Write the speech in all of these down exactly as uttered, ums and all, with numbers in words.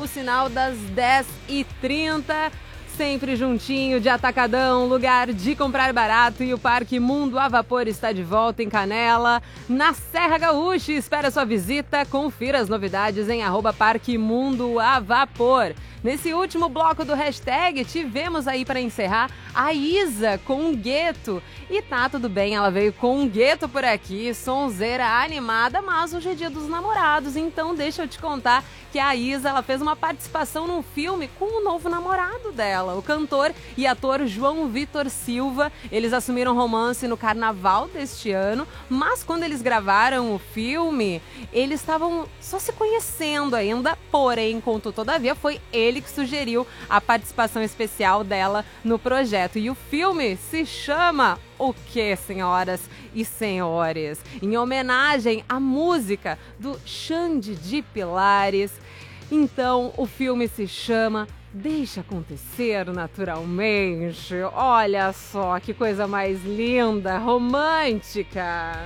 sinal das dez e trinta. Sempre juntinho de Atacadão, lugar de comprar barato, e o Parque Mundo a Vapor está de volta em Canela, na Serra Gaúcha. Espera sua visita, confira as novidades em arroba Parque Mundo a Vapor. Nesse último bloco do hashtag, tivemos aí para encerrar a Isa com um Gueto. E tá tudo bem, ela veio com um Gueto por aqui, sonzeira animada, mas hoje é dia dos namorados, então deixa eu te contar que a Isa ela fez uma participação num filme com o novo namorado dela, o cantor e ator João Vitor Silva. Eles assumiram romance no carnaval deste ano, mas quando eles gravaram o filme, eles estavam só se conhecendo ainda, porém, contudo, todavia, foi ele que sugeriu a participação especial dela no projeto. E o filme se chama O Que, senhoras e senhores? Em homenagem à música do Xande de Pilares. Então, o filme se chama Deixa Acontecer Naturalmente. Olha só que coisa mais linda, romântica.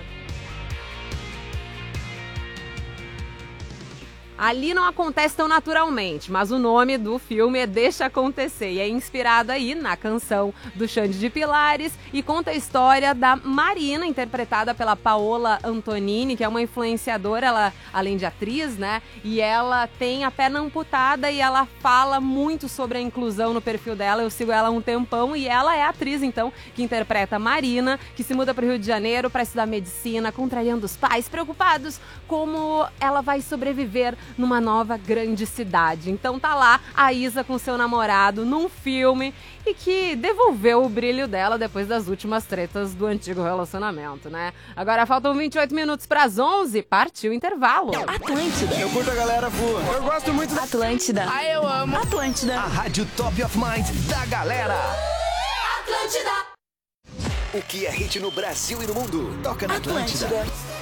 Ali não acontece tão naturalmente, mas o nome do filme é Deixa Acontecer e é inspirado aí na canção do Xande de Pilares e conta a história da Marina, interpretada pela Paola Antonini, que é uma influenciadora, ela, além de atriz, né? E ela tem a perna amputada e ela fala muito sobre a inclusão no perfil dela. Eu sigo ela há um tempão e ela é a atriz, então, que interpreta a Marina, que se muda para o Rio de Janeiro para estudar medicina, contrariando os pais, preocupados como ela vai sobreviver numa nova grande cidade. Então tá lá a Isa com seu namorado num filme e que devolveu o brilho dela depois das últimas tretas do antigo relacionamento, né? Agora faltam vinte e oito minutos para as onze, partiu o intervalo. Atlântida. Eu curto a galera voa. Eu gosto muito da Atlântida. Ah, eu amo. Atlântida. A rádio Top of Mind da galera. Atlântida. O que é hit no Brasil e no mundo? Toca na Atlântida. Atlântida.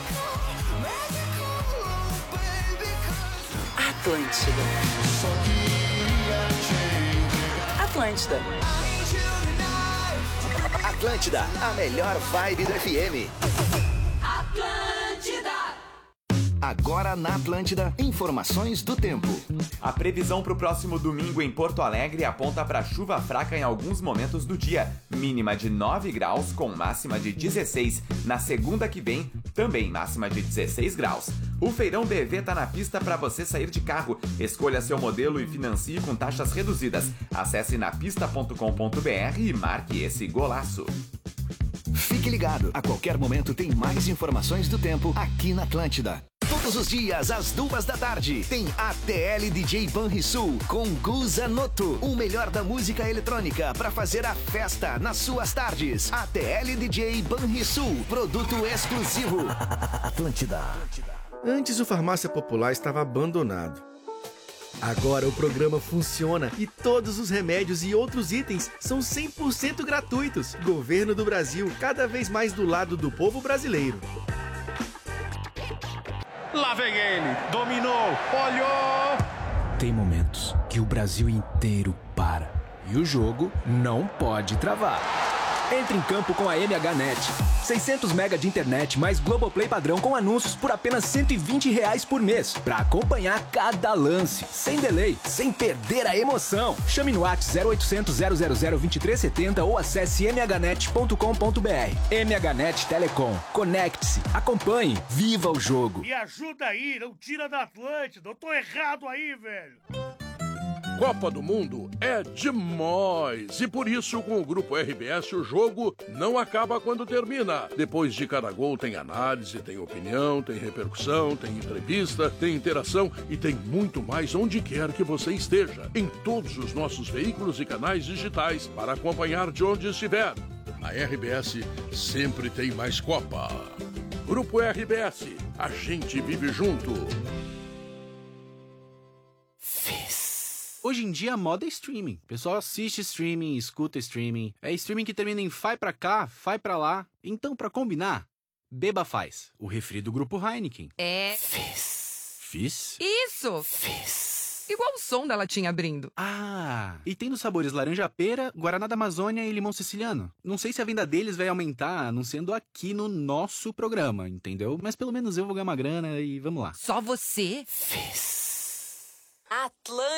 Atlântida. Atlântida. Atlântida, a melhor vibe do F M. Atlântida. Agora na Atlântida, informações do tempo. A previsão para o próximo domingo em Porto Alegre aponta para chuva fraca em alguns momentos do dia. Mínima de nove graus com máxima de dezesseis. Na segunda que vem, também máxima de dezesseis graus. O Feirão B V tá na pista para você sair de carro. Escolha seu modelo e financie com taxas reduzidas. Acesse napista ponto com ponto b r e marque esse golaço. Fique ligado, a qualquer momento tem mais informações do tempo aqui na Atlântida. Todos os dias, às duas da tarde, tem A T L D J Banrisul com Guza Noto, o melhor da música eletrônica para fazer a festa nas suas tardes. A T L D J Banrisul, produto exclusivo. Atlântida. Antes o Farmácia Popular estava abandonado. Agora o programa funciona e todos os remédios e outros itens são cem por cento gratuitos. Governo do Brasil, cada vez mais do lado do povo brasileiro. Lá vem ele, dominou, olhou. Tem momentos que o Brasil inteiro para e o jogo não pode travar. Entre em campo com a M H Net. seiscentos mega de internet mais Globoplay padrão com anúncios por apenas cento e vinte reais por mês. Pra acompanhar cada lance, sem delay, sem perder a emoção. Chame no WhatsApp zero oitocentos, zero zero zero, vinte e três setenta ou acesse m h net ponto com ponto b r. M H Net Telecom. Conecte-se, acompanhe, viva o jogo. Me ajuda aí, não tira da Atlântida. Eu tô errado aí, velho. Copa do Mundo é demais e por isso com o Grupo R B S o jogo não acaba quando termina. Depois de cada gol tem análise, tem opinião, tem repercussão, tem entrevista, tem interação e tem muito mais onde quer que você esteja. Em todos os nossos veículos e canais digitais para acompanhar de onde estiver. A R B S sempre tem mais Copa. Grupo R B S, a gente vive junto. Hoje em dia a moda é streaming. O pessoal assiste streaming, escuta streaming. É streaming que termina em vai pra cá, vai pra lá. Então, pra combinar, beba Faz, o refri do Grupo Heineken. É... Fizz. Fizz? Isso! Fizz. Igual o som da latinha abrindo. Ah, e tem nos sabores laranja-pera, Guaraná da Amazônia e limão siciliano. Não sei se a venda deles vai aumentar anunciando aqui no nosso programa, entendeu? Mas pelo menos eu vou ganhar uma grana e vamos lá. Só você? Fizz. Atlântida.